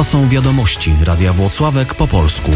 To są wiadomości Radia Włocławek po polsku.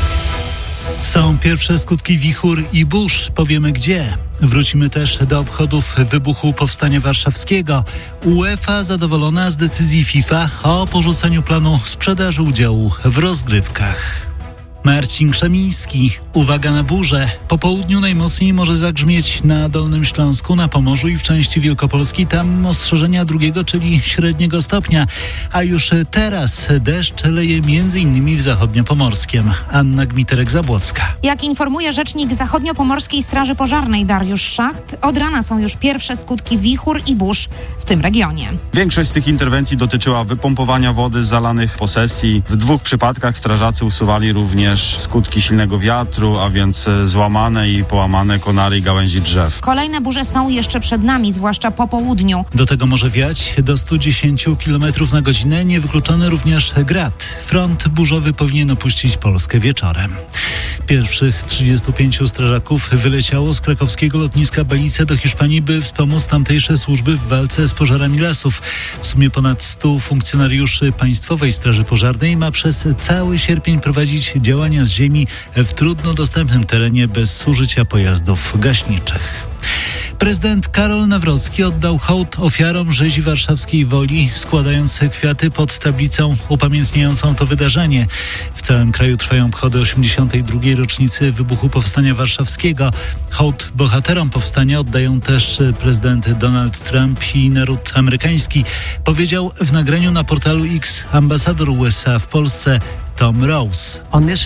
Są pierwsze skutki wichur i burz. Powiemy gdzie. Wrócimy też do obchodów wybuchu Powstania Warszawskiego. UEFA zadowolona z decyzji FIFA o porzuceniu planu sprzedaży udziału w rozgrywkach. Marcin Krzemiński. Uwaga na burzę. Po południu najmocniej może zagrzmieć na Dolnym Śląsku, na Pomorzu i w części Wielkopolski. Tam ostrzeżenia drugiego, czyli średniego stopnia. A już teraz deszcz leje m.in. w zachodniopomorskiem. Anna Gmiterek-Zabłocka. Jak informuje rzecznik Zachodniopomorskiej Straży Pożarnej Dariusz Szacht, od rana są już pierwsze skutki wichur i burz w tym regionie. Większość z tych interwencji dotyczyła wypompowania wody z zalanych posesji. W 2 przypadkach strażacy usuwali również skutki silnego wiatru, a więc złamane i połamane konary i gałęzi drzew. Kolejne burze są jeszcze przed nami, zwłaszcza po południu. Do tego może wiać do 110 km na godzinę. Niewykluczony również grad. Front burzowy powinien opuścić Polskę wieczorem. Pierwszych 35 strażaków wyleciało z krakowskiego lotniska Belice do Hiszpanii, by wspomóc tamtejsze służby w walce z pożarami lasów. W sumie ponad 100 funkcjonariuszy Państwowej Straży Pożarnej ma przez cały sierpień prowadzić działania z ziemi w trudno dostępnym terenie bez użycia pojazdów gaśniczych. Prezydent Karol Nawrocki oddał hołd ofiarom rzezi warszawskiej Woli, składając kwiaty pod tablicą upamiętniającą to wydarzenie. W całym kraju trwają obchody 82. rocznicy wybuchu Powstania Warszawskiego. Hołd bohaterom powstania oddają też prezydent Donald Trump i naród amerykański, powiedział w nagraniu na portalu X ambasador USA w Polsce Tom Rose.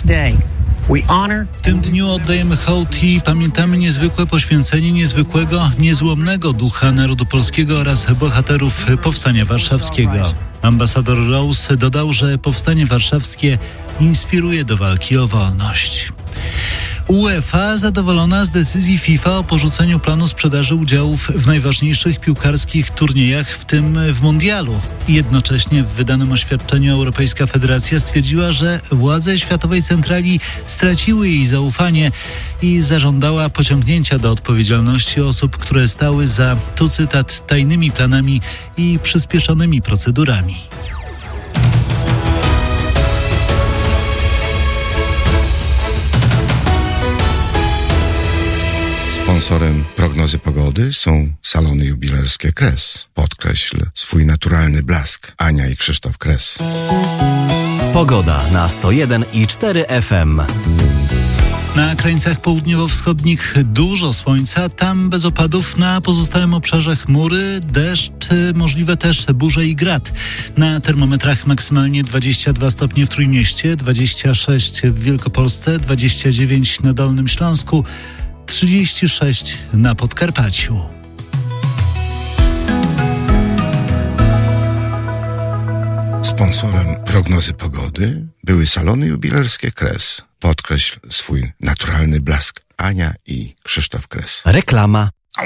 W tym dniu oddajemy hołd i pamiętamy niezwykłe poświęcenie niezwykłego, niezłomnego ducha narodu polskiego oraz bohaterów Powstania Warszawskiego. Ambasador Rose dodał, że Powstanie Warszawskie inspiruje do walki o wolność. UEFA zadowolona z decyzji FIFA o porzuceniu planu sprzedaży udziałów w najważniejszych piłkarskich turniejach, w tym w mundialu. Jednocześnie w wydanym oświadczeniu Europejska Federacja stwierdziła, że władze Światowej Centrali straciły jej zaufanie i zażądała pociągnięcia do odpowiedzialności osób, które stały za, tu cytat, tajnymi planami i przyspieszonymi procedurami. Sponsorem prognozy pogody są salony jubilerskie Kres. Podkreśl swój naturalny blask. Ania i Krzysztof Kres. Pogoda na 101,4 FM. Na krańcach południowo-wschodnich dużo słońca, tam bez opadów, na pozostałym obszarze chmury, deszcz, możliwe też burze i grad. Na termometrach maksymalnie 22 stopnie w Trójmieście, 26 w Wielkopolsce, 29 na Dolnym Śląsku, 36 na Podkarpaciu. Sponsorem prognozy pogody były salony jubilerskie Kres. Podkreśl swój naturalny blask. Ania i Krzysztof Kres. Reklama.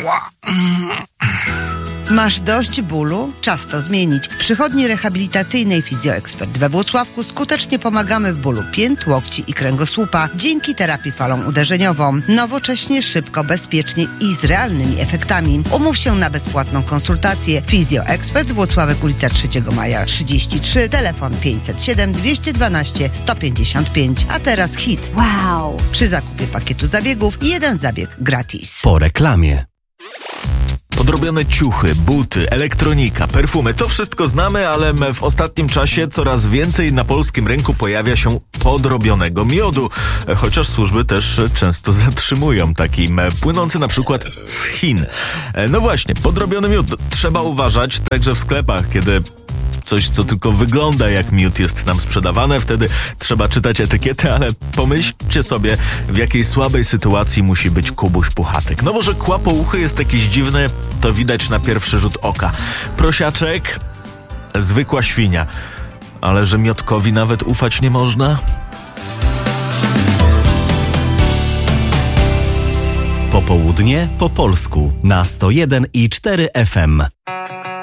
Masz dość bólu? Czas to zmienić. W przychodni rehabilitacyjnej Fizjoekspert we Włocławku skutecznie pomagamy w bólu pięt, łokci i kręgosłupa dzięki terapii falą uderzeniową. Nowocześnie, szybko, bezpiecznie i z realnymi efektami. Umów się na bezpłatną konsultację. Fizjoekspert Włocławek, ulica 3 Maja 33, telefon 507 212 155. A teraz hit. Wow! Przy zakupie pakietu zabiegów 1 zabieg gratis. Po reklamie. Podrobione ciuchy, buty, elektronika, perfumy, to wszystko znamy, ale w ostatnim czasie coraz więcej na polskim rynku pojawia się podrobionego miodu, chociaż służby też często zatrzymują taki płynący na przykład z Chin. No właśnie, podrobiony miód. Trzeba uważać także w sklepach, kiedy coś, co tylko wygląda jak miód, jest nam sprzedawane. Wtedy trzeba czytać etykietę, ale pomyślcie sobie, w jakiej słabej sytuacji musi być Kubuś Puchatek. No może kłapouchy jest jakiś dziwny, to widać na pierwszy rzut oka. Prosiaczek, zwykła świnia. Ale że miodkowi nawet ufać nie można? Popołudnie po polsku na 101,4 FM.